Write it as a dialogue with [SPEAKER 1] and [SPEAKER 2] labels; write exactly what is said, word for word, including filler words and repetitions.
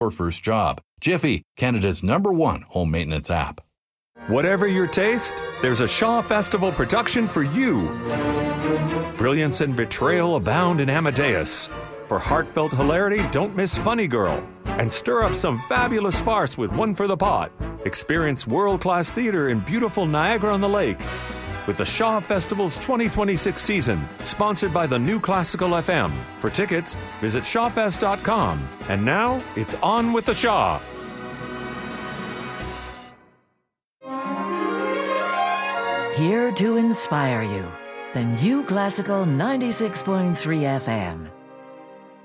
[SPEAKER 1] or first job. Jiffy, Canada's number one home maintenance app.
[SPEAKER 2] Whatever your taste, there's a Shaw Festival production for you. Brilliance and betrayal abound in Amadeus. For heartfelt hilarity, don't miss Funny Girl. And stir up some fabulous farce with One for the Pot. Experience world-class theater in beautiful Niagara-on-the-Lake. With the Shaw Festival's twenty twenty-six season, sponsored by the New Classical F M. For tickets, visit shaw fest dot com. And now, it's on with the Shaw.
[SPEAKER 3] Here to inspire you, the New Classical ninety-six point three F M.